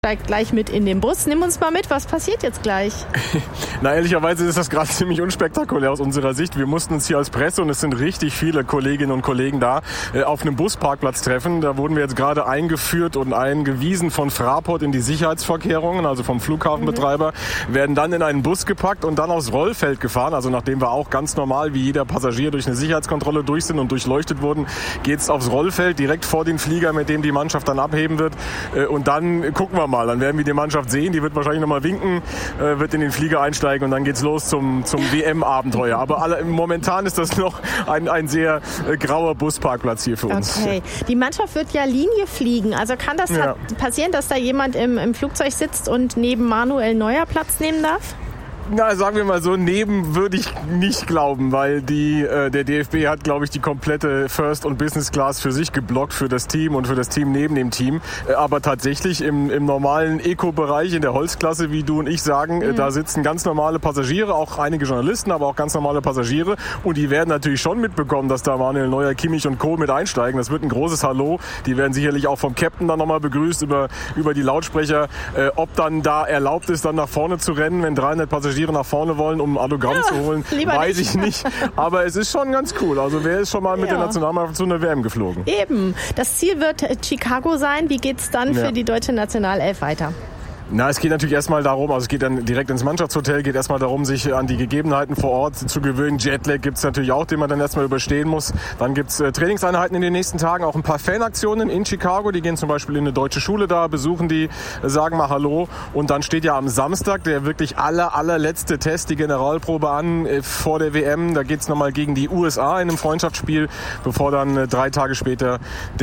Steigt gleich mit in den Bus. Nimm uns mal mit, was passiert jetzt gleich? Na, ehrlicherweise ist das gerade ziemlich unspektakulär aus unserer Sicht. Wir mussten uns hier als Presse, und es sind richtig viele Kolleginnen und Kollegen da, auf einem Busparkplatz treffen. Da wurden wir jetzt gerade eingeführt und eingewiesen von Fraport in die Sicherheitsvorkehrungen, also vom Flughafenbetreiber, werden dann in einen Bus gepackt und dann aufs Rollfeld gefahren. Also nachdem wir auch ganz normal wie jeder Passagier durch eine Sicherheitskontrolle durch sind und durchleuchtet wurden, geht's aufs Rollfeld direkt vor den Flieger, mit dem die Mannschaft dann abheben wird. Und dann gucken wir mal. Dann werden wir die Mannschaft sehen, die wird wahrscheinlich nochmal winken, wird in den Flieger einsteigen und dann geht's los zum WM-Abenteuer. Aber momentan ist das noch ein sehr grauer Busparkplatz hier für uns. Okay. Die Mannschaft wird ja Linie fliegen. Also kann das passieren, dass da jemand im Flugzeug sitzt und neben Manuel Neuer Platz nehmen darf? Na, sagen wir mal so, neben würde ich nicht glauben, weil der DFB hat, glaube ich, die komplette First- und Business-Class für sich geblockt, für das Team und für das Team neben dem Team. Aber tatsächlich im normalen Eco-Bereich, in der Holzklasse, wie du und ich sagen, da sitzen ganz normale Passagiere, auch einige Journalisten, aber auch ganz normale Passagiere. Und die werden natürlich schon mitbekommen, dass da Manuel Neuer, Kimmich und Co. mit einsteigen. Das wird ein großes Hallo. Die werden sicherlich auch vom Captain dann nochmal begrüßt über die Lautsprecher. Ob dann da erlaubt ist, dann nach vorne zu rennen, wenn 300 Passagiere nach vorne wollen, um ein Autogramm zu holen, weiß ich nicht. Aber es ist schon ganz cool. Also wer ist schon mal mit der Nationalmannschaft zu einer WM geflogen? Eben. Das Ziel wird Chicago sein. Wie geht's dann für die deutsche Nationalelf weiter? Na, es geht natürlich erstmal darum, also es geht dann direkt ins Mannschaftshotel, geht erstmal darum, sich an die Gegebenheiten vor Ort zu gewöhnen. Jetlag gibt's natürlich auch, den man dann erstmal überstehen muss. Dann gibt's Trainingseinheiten in den nächsten Tagen, auch ein paar Fanaktionen in Chicago. Die gehen zum Beispiel in eine deutsche Schule da, besuchen die, sagen mal Hallo. Und dann steht ja am Samstag der wirklich allerletzte Test, die Generalprobe an vor der WM. Da geht's nochmal gegen die USA in einem Freundschaftsspiel, bevor dann 3 Tage später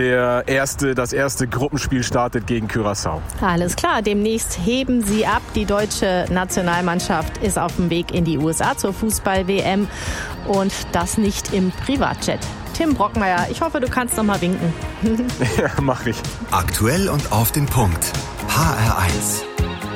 das erste Gruppenspiel startet gegen Curaçao. Alles klar, demnächst heben sie ab. Die deutsche Nationalmannschaft ist auf dem Weg in die USA zur Fußball-WM und das nicht im Privatjet. Tim Brockmeier, ich hoffe, du kannst noch mal winken. Ja, mach ich. Aktuell und auf den Punkt. HR1.